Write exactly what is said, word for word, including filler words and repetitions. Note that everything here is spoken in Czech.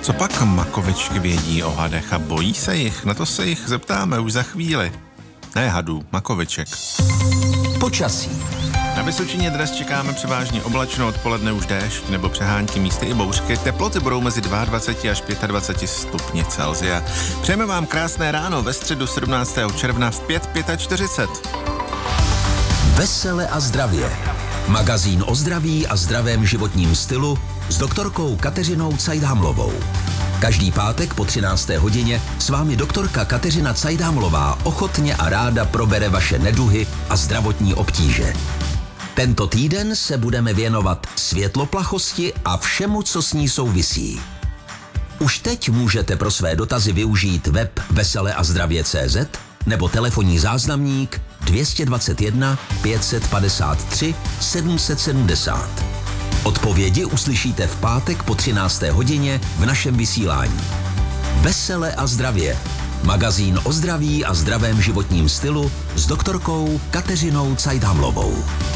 Co pak makovičky vědí o hadech a bojí se jich? Na to se jich zeptáme už za chvíli. Ne hadů, makoviček. Počasí. Na Vysočině dnes čekáme převážně oblačno, odpoledne už déšť nebo přehánky, místy i bouřky. Teploty budou mezi dvacet dva až dvacet pět stupni Celsia. Přejeme vám krásné ráno ve středu sedmnáctého června v pět čtyřicet pět. Vesele a zdravě. Magazín o zdraví a zdravém životním stylu s doktorkou Kateřinou Cajdámlovou. Každý pátek po třinácté hodině s vámi doktorka Kateřina Cajdámlová ochotně a ráda probere vaše neduhy a zdravotní obtíže. Tento týden se budeme věnovat světloplachosti a všemu, co s ní souvisí. Už teď můžete pro své dotazy využít web vesele a zdravě tečka cé zet nebo telefonní záznamník dvě dvacet jedna pět padesát tři sedm set sedmdesát. Odpovědi uslyšíte v pátek po třinácté hodině v našem vysílání. Vesele a zdravě. Magazín o zdraví a zdravém životním stylu s doktorkou Kateřinou Cajdámlovou.